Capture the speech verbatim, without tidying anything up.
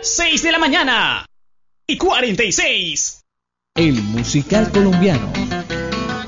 seis de la mañana y cuarenta y seis. El musical colombiano.